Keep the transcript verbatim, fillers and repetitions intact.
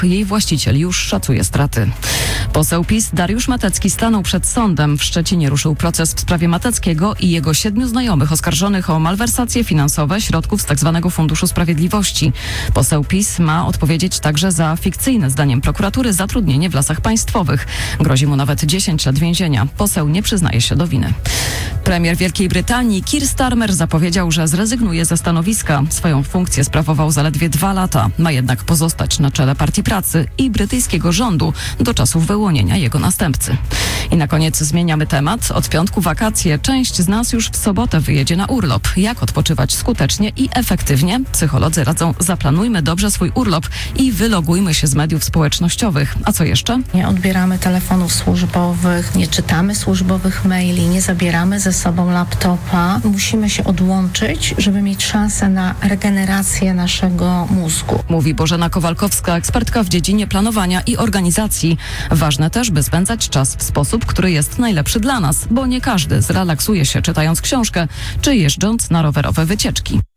Jej właściciel już szacuje straty. Poseł PiS Dariusz Matecki stanął przed sądem. W Szczecinie ruszył proces w sprawie Mateckiego i jego siedmiu znajomych oskarżonych o malwersacje finansowe środków z tzw. Funduszu Sprawiedliwości. Poseł PiS ma odpowiedzieć także za fikcyjne, zdaniem prokuratury, zatrudnienie w Lasach Państwowych. Grozi mu nawet dziesięć lat więzienia. Poseł nie przyznaje się do winy. Premier Wielkiej Brytanii Keir Starmer zapowiedział, że zrezygnuje ze stanowiska. Swoją funkcję sprawował zaledwie dwa lata. Ma jednak pozostać na czele Partii Pracy i brytyjskiego rządu do czasu wyłonienia jego następcy. I na koniec zmieniamy temat. Od piątku wakacje. Część z nas już w sobotę wyjedzie na urlop. Jak odpoczywać skutecznie i efektywnie? Psycholodzy radzą: zaplanujmy dobrze swój urlop i wylogujmy się z mediów społecznościowych. A co jeszcze? Nie odbieramy telefonów służbowych, nie czytamy służbowych maili, nie zabieramy ze sobą laptopa. Musimy się odłączyć, żeby mieć szansę na regenerację naszego mózgu. Mówi Bożena Kowalkowska, ekspertka w dziedzinie planowania i organizacji. Ważne też, by spędzać czas w sposób, który jest najlepszy dla nas, bo nie każdy zrelaksuje się czytając książkę czy jeżdżąc na rowerowe wycieczki.